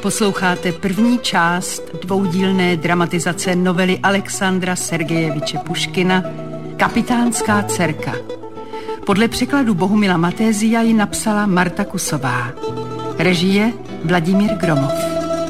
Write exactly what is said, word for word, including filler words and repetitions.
Posloucháte první část dvoudílné dramatizace novely Alexandra Sergejeviče Puškina Kapitánská dcerka. Podle překladu Bohumila Matézia ji napsala Marta Kusová. Režie Vladimír Gromov.